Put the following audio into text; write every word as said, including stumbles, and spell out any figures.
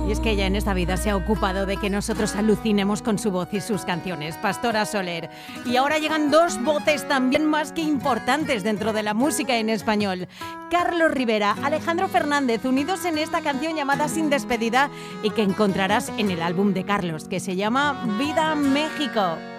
Y es que ella en esta vida se ha ocupado de que nosotros alucinemos con su voz y sus canciones, Pastora Soler. Y ahora llegan dos voces también más que importantes dentro de la música en español. Carlos Rivera, Alejandro Fernández, unidos en esta canción llamada Sin Despedida y que encontrarás en el álbum de Carlos, que se llama Vida México.